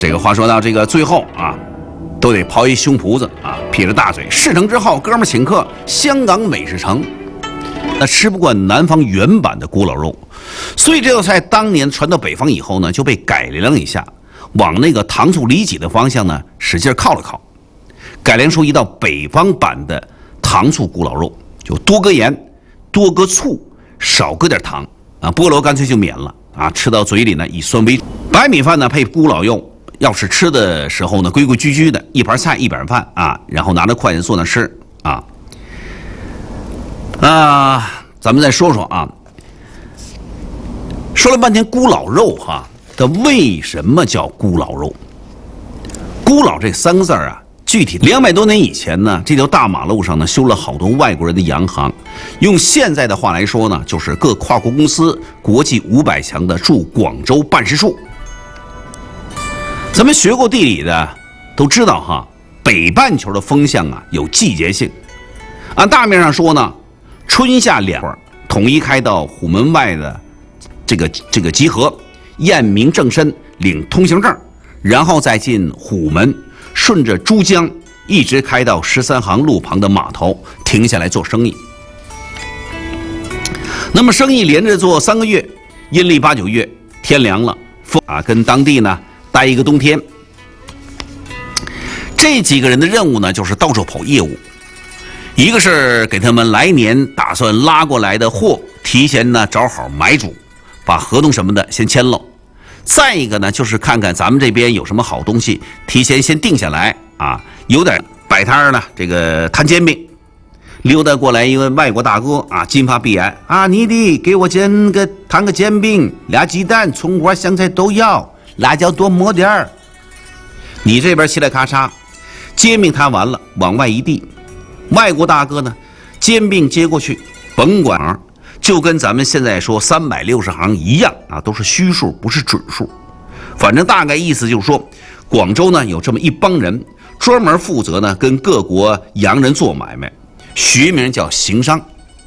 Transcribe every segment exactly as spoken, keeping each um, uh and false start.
这个话说到这个最后啊，都得刨一胸脯子啊，撇着大嘴。事成之后，哥们儿请客，香港美食城。那吃不惯南方原版的咕老肉，所以这道菜当年传到北方以后呢，就被改良了一下，往那个糖醋里脊的方向呢使劲靠了靠，改良出一道北方版的糖醋咕老肉，就多搁盐，多搁醋，少搁点糖啊，菠萝干脆就免了啊，吃到嘴里呢以酸为主。白米饭呢配咕老肉。要是吃的时候呢，规规矩矩的，一盘菜一碗饭啊，然后拿着筷子坐那吃啊。啊，咱们再说说啊，说了半天咕老肉哈，它为什么叫咕老肉？咕老这三个字啊，具体两百多年以前呢，这条大马路上呢修了好多外国人的洋行，用现在的话来说呢，就是各跨国公司国际五百强的驻广州办事处。咱们学过地理的都知道哈，北半球的风向啊有季节性。按大面上说呢，春夏两会统一开到虎门外的这个这个集合，验明正身，领通行证，然后再进虎门，顺着珠江一直开到十三行路旁的码头，停下来做生意。那么生意连着做三个月，阴历八九月天凉了，风啊跟当地呢。待一个冬天，这几个人的任务呢，就是到处跑业务。一个是给他们来年打算拉过来的货，提前呢找好买主，把合同什么的先签了。再一个呢，就是看看咱们这边有什么好东西，提前先定下来啊。有点摆摊呢，这个摊煎饼，溜达过来一个外国大哥啊，金发碧眼啊，你的给我煎个摊个煎饼，俩鸡蛋，葱花香菜都要。辣椒多抹点儿。你这边嘁哩咔嚓，煎饼摊完了，往外一递，外国大哥呢，煎饼接过去，甭管行，就跟咱们现在说三百六十行一样啊，都是虚数，不是准数。反正大概意思就是说，广州呢有这么一帮人，专门负责呢跟各国洋人做买卖，学名叫行商。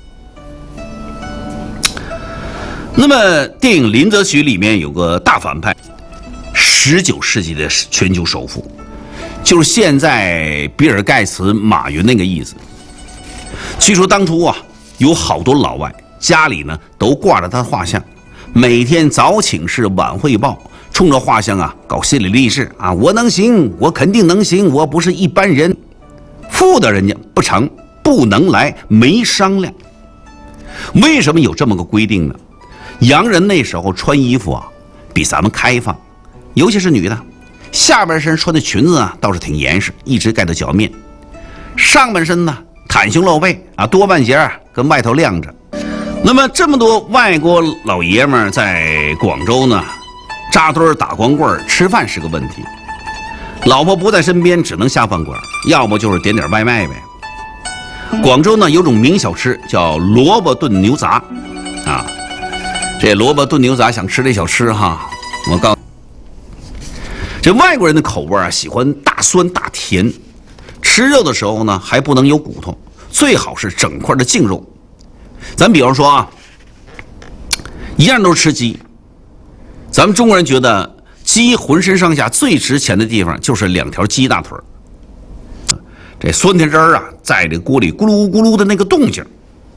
那么电影《林则徐》里面有个大反派。十九世纪的全球首富，就是现在比尔盖茨、马云那个意思。据说当初啊，有好多老外家里呢都挂着他的画像，每天早请示晚汇报，冲着画像啊搞心理励志啊，我能行，我肯定能行，我不是一般人。富的人家不成，不能来，没商量。为什么有这么个规定呢？洋人那时候穿衣服啊比咱们开放。尤其是女的，下半身穿的裙子啊，倒是挺严实，一直盖到脚面；上半身呢，袒胸露背啊，多半截跟外头晾着。那么这么多外国老爷们在广州呢，扎堆打光棍吃饭是个问题。老婆不在身边，只能下饭馆，要不就是点点外卖呗。广州呢有种名小吃叫萝卜炖牛杂，啊，这萝卜炖牛杂想吃这小吃哈，我告诉。这外国人的口味啊，喜欢大酸大甜，吃肉的时候呢，还不能有骨头，最好是整块的净肉。咱比方说啊，一样都是吃鸡，咱们中国人觉得鸡浑身上下最值钱的地方就是两条鸡大腿，这酸甜汁儿啊，在这锅里咕噜咕噜的那个动静。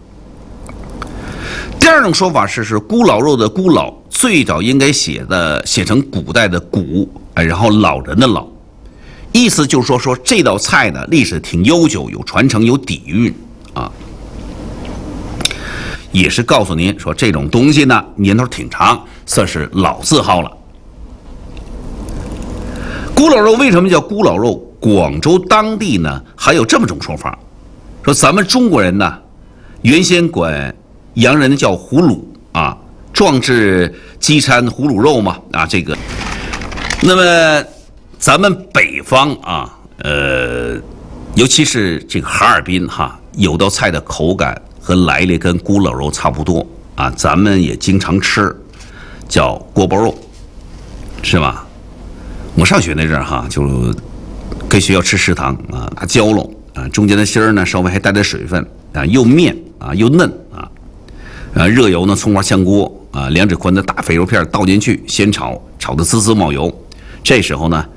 第二种说法是，是咕老肉的咕老最早应该写的写成古代的古，然后老人的老，意思就是说说这道菜呢历史挺悠久，有传承，有底蕴啊，也是告诉您说这种东西呢年头挺长，算是老字号了。咕老肉为什么叫咕老肉？广州当地呢还有这么种说法，说咱们中国人呢原先管洋人叫葫芦啊，壮志饥餐葫芦肉嘛啊，这个。那么咱们北方啊，呃，尤其是这个哈尔滨哈，有道菜的口感和来历跟咕老肉差不多啊，咱们也经常吃，叫锅包肉，是吧？我上学那阵儿哈，就跟学校吃食堂啊，拿浇笼啊，中间的芯儿呢稍微还带点水分啊，又面啊又嫩啊。呃，热油呢，葱花炝锅啊，两指宽的大肥肉片倒进去，先炒，炒得滋滋冒油。 这时候呢，